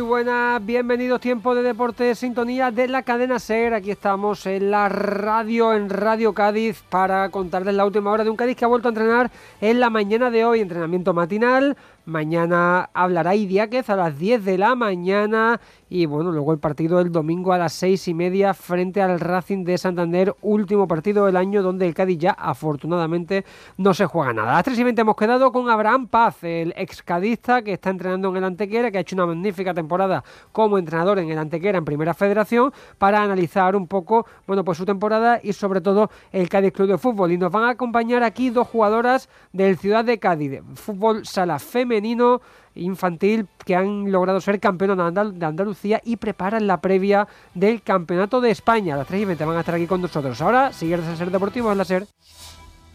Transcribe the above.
buenas, bienvenidos, tiempo de deporte, sintonía de la cadena SER. Aquí estamos en la radio, en Radio Cádiz, para contarles la última hora de un Cádiz que ha vuelto a entrenar en la mañana de hoy, entrenamiento matinal. Mañana hablará Idiáquez a las 10 de la mañana y bueno, luego el partido el domingo a las 6:30 frente al Racing de Santander, último partido del año donde el Cádiz ya afortunadamente no se juega nada. A las 3:20 hemos quedado con Abraham Paz, el excadista que está entrenando en el Antequera, que ha hecho una magnífica temporada como entrenador en el Antequera en Primera Federación, para analizar un poco, bueno, pues su temporada y sobre todo el Cádiz Club de Fútbol. Y nos van a acompañar aquí dos jugadoras del Ciudad de Cádiz, fútbol sala femenino, infantil, que han logrado ser campeonas de Andalucía y preparan la previa del Campeonato de España. A las 3:20 van a estar aquí con nosotros. Ahora, sigues a SER Deportivo en la SER.